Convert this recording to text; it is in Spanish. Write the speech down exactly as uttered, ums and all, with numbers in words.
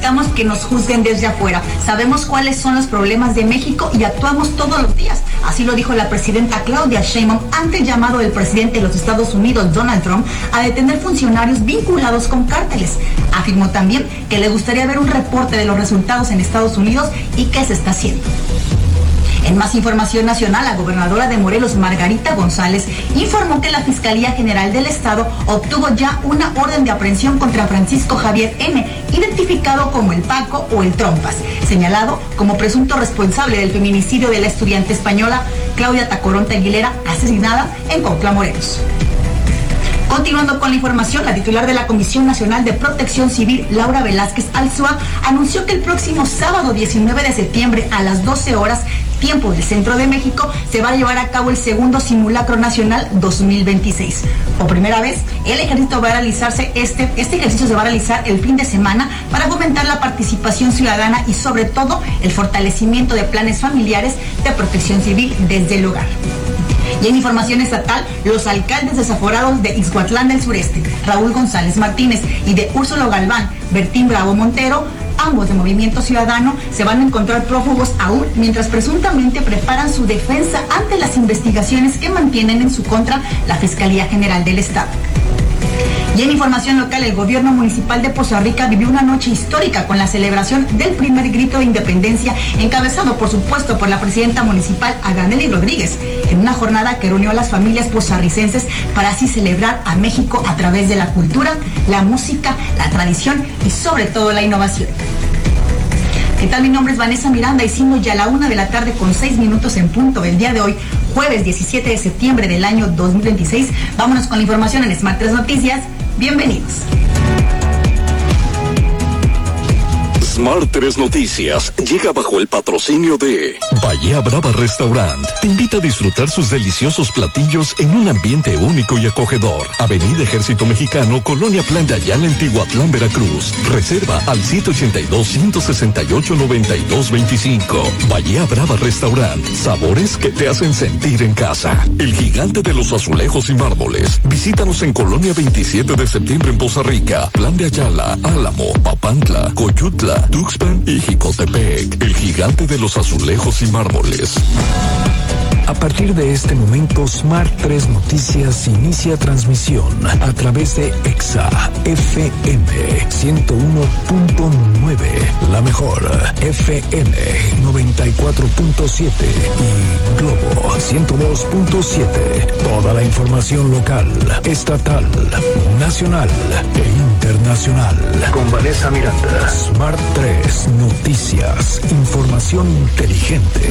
necesitamos que nos juzguen desde afuera. Sabemos cuáles son los problemas de México y actuamos todos los días. Así lo dijo la presidenta Claudia Sheinbaum ante el llamado del presidente de los Estados Unidos, Donald Trump, a detener funcionarios vinculados con cárteles. Afirmó también que le gustaría ver un reporte de los resultados en Estados Unidos y qué se está haciendo. En más información nacional, la gobernadora de Morelos, Margarita González, informó que la Fiscalía General del Estado obtuvo ya una orden de aprehensión contra Francisco Javier N., identificado como el Paco o el Trompas, señalado como presunto responsable del feminicidio de la estudiante española Claudia Tacoronte Aguilera, asesinada en Cuautla, Morelos. Continuando con la información, la titular de la Comisión Nacional de Protección Civil, Laura Velázquez Alzúa, anunció que el próximo sábado diecinueve de septiembre a las doce horas, tiempo del Centro de México, se va a llevar a cabo el segundo Simulacro Nacional dos mil veintiséis. Por primera vez, el ejército va a realizarse, este, este ejercicio se va a realizar el fin de semana para fomentar la participación ciudadana y sobre todo el fortalecimiento de planes familiares de protección civil desde el hogar. Y en información estatal, los alcaldes desaforados de Ixhuatlán del Sureste, Raúl González Martínez, y de Úrsulo Galván, Bertín Bravo Montero, ambos de Movimiento Ciudadano, se van a encontrar prófugos aún mientras presuntamente preparan su defensa ante las investigaciones que mantienen en su contra la Fiscalía General del Estado. Y en información local, el gobierno municipal de Poza Rica vivió una noche histórica con la celebración del primer grito de independencia, encabezado por supuesto por la presidenta municipal Aganelli Rodríguez, en una jornada que reunió a las familias pozarricenses para así celebrar a México a través de la cultura, la música, la tradición y sobre todo la innovación. ¿Qué tal? Mi nombre es Vanessa Miranda y siendo ya la una de la tarde con seis minutos en punto del día de hoy, jueves diecisiete de septiembre del año dos mil veintiséis, vámonos con la información en Smart tres Noticias. Bienvenidos. Smart tres Noticias llega bajo el patrocinio de Bahía Brava Restaurant. Te invita a disfrutar sus deliciosos platillos en un ambiente único y acogedor. Avenida Ejército Mexicano, Colonia Plan de Ayala, en Tihuatlán, Veracruz. Reserva al siete ochenta y dos, ciento sesenta y ocho, noventa y dos veinticinco. Bahía Brava Restaurant. Sabores que te hacen sentir en casa. El gigante de los azulejos y mármoles. Visítanos en Colonia veintisiete de septiembre en Poza Rica, Plan de Ayala, Álamo, Papantla, Coyutla, Tuxpan y Jicotepec, el gigante de los azulejos y mármoles. A partir de este momento, Smart tres Noticias inicia transmisión a través de Exa F M ciento uno punto nueve, la mejor F M noventa y cuatro punto siete y Globo ciento dos punto siete. Toda la información local, estatal, nacional e internacional. Con Vanessa Miranda. Smart tres Noticias, información inteligente.